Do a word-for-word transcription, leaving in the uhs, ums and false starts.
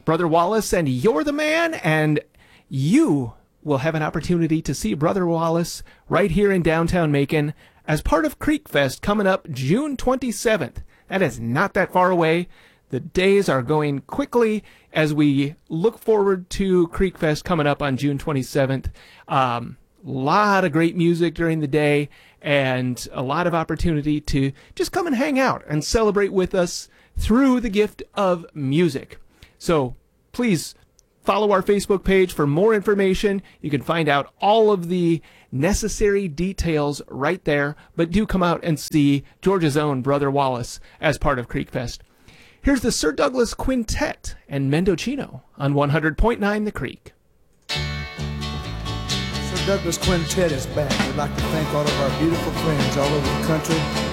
Brother Wallace and You're the Man, and you will have an opportunity to see Brother Wallace right here in downtown Macon as part of Creek Fest coming up June twenty-seventh. That is not that far away. The days are going quickly as we look forward to Creek Fest coming up on June twenty-seventh. Um, a lot of great music during the day and a lot of opportunity to just come and hang out and celebrate with us through the gift of music. So please follow our Facebook page for more information. You can find out all of the necessary details right there, but do come out and see Georgia's own Brother Wallace as part of Creek Fest. Here's the Sir Douglas Quintet and Mendocino on one hundred point nine The Creek. Sir Douglas Quintet is back. We'd like to thank all of our beautiful friends all over the country